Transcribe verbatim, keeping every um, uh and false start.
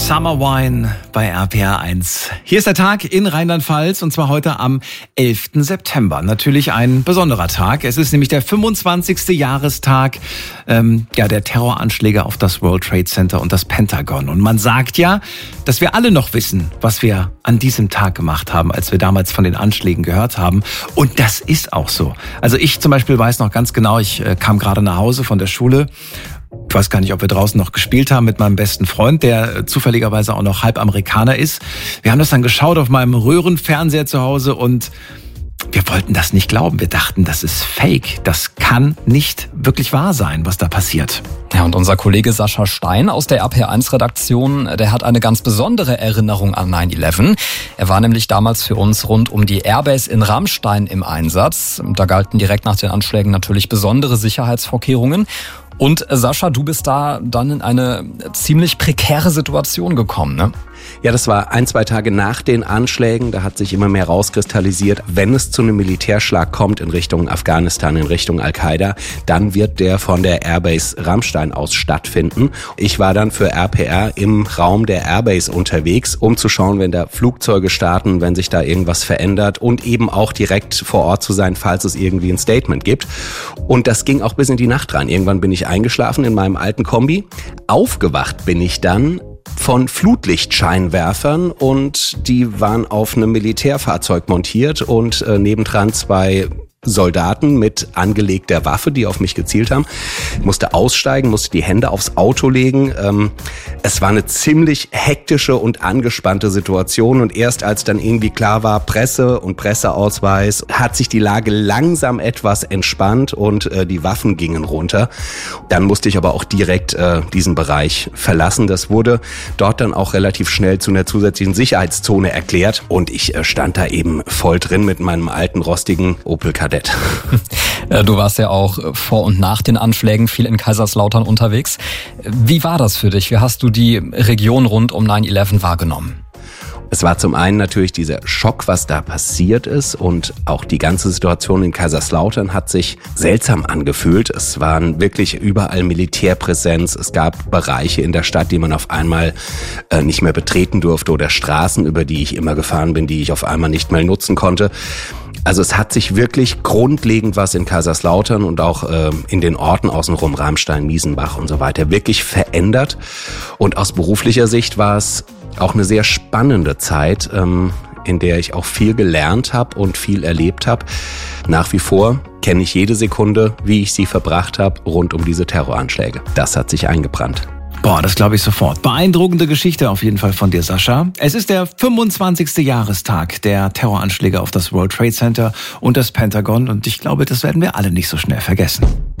Summer Wine bei R P R eins. Hier ist der Tag in Rheinland-Pfalz und zwar heute am elften September. Natürlich ein besonderer Tag. Es ist nämlich der fünfundzwanzigste Jahrestag ähm, ja, der Terroranschläge auf das World Trade Center und das Pentagon. Und man sagt ja, dass wir alle noch wissen, was wir an diesem Tag gemacht haben, als wir damals von den Anschlägen gehört haben. Und das ist auch so. Also ich zum Beispiel weiß noch ganz genau, ich äh, kam gerade nach Hause von der Schule. Ich weiß gar nicht, ob wir draußen noch gespielt haben mit meinem besten Freund, der zufälligerweise auch noch halb Amerikaner ist. Wir haben das dann geschaut auf meinem Röhrenfernseher zu Hause und wir wollten das nicht glauben. Wir dachten, das ist fake. Das kann nicht wirklich wahr sein, was da passiert. Ja, und unser Kollege Sascha Stein aus der R P R eins Redaktion, der hat eine ganz besondere Erinnerung an nine eleven. Er war nämlich damals für uns rund um die Airbase in Ramstein im Einsatz. Da galten direkt nach den Anschlägen natürlich besondere Sicherheitsvorkehrungen. Und Sascha, du bist da dann in eine ziemlich prekäre Situation gekommen, ne? Ja, das war ein, zwei Tage nach den Anschlägen. Da hat sich immer mehr rauskristallisiert, wenn es zu einem Militärschlag kommt in Richtung Afghanistan, in Richtung Al-Qaida, dann wird der von der Airbase Ramstein aus stattfinden. Ich war dann für R P R im Raum der Airbase unterwegs, um zu schauen, wenn da Flugzeuge starten, wenn sich da irgendwas verändert und eben auch direkt vor Ort zu sein, falls es irgendwie ein Statement gibt. Und das ging auch bis in die Nacht rein. Irgendwann bin ich eingeschlafen in meinem alten Kombi. Aufgewacht bin ich dann von Flutlichtscheinwerfern und die waren auf einem Militärfahrzeug montiert und äh, nebendran zwei Soldaten mit angelegter Waffe, die auf mich gezielt haben. Ich musste aussteigen, musste die Hände aufs Auto legen. Ähm, es war eine ziemlich hektische und angespannte Situation und erst als dann irgendwie klar war, Presse und Presseausweis, hat sich die Lage langsam etwas entspannt und äh, die Waffen gingen runter. Dann musste ich aber auch direkt äh, diesen Bereich verlassen. Das wurde dort dann auch relativ schnell zu einer zusätzlichen Sicherheitszone erklärt und ich äh, stand da eben voll drin mit meinem alten rostigen Opel Kadett. Du warst ja auch vor und nach den Anschlägen viel in Kaiserslautern unterwegs. Wie war das für dich? Wie hast du die Region rund um nine eleven wahrgenommen? Es war zum einen natürlich dieser Schock, was da passiert ist und auch die ganze Situation in Kaiserslautern hat sich seltsam angefühlt. Es waren wirklich überall Militärpräsenz. Es gab Bereiche in der Stadt, die man auf einmal äh, nicht mehr betreten durfte oder Straßen, über die ich immer gefahren bin, die ich auf einmal nicht mehr nutzen konnte. Also es hat sich wirklich grundlegend was in Kaiserslautern und auch äh, in den Orten außenrum, Ramstein, Miesenbach und so weiter, wirklich verändert. Und aus beruflicher Sicht war es auch eine sehr spannende Zeit, ähm, in der ich auch viel gelernt habe und viel erlebt habe. Nach wie vor kenne ich jede Sekunde, wie ich sie verbracht habe, rund um diese Terroranschläge. Das hat sich eingebrannt. Boah, das glaube ich sofort. Beeindruckende Geschichte auf jeden Fall von dir, Sascha. Es ist der fünfundzwanzigste Jahrestag der Terroranschläge auf das World Trade Center und das Pentagon und ich glaube, das werden wir alle nicht so schnell vergessen.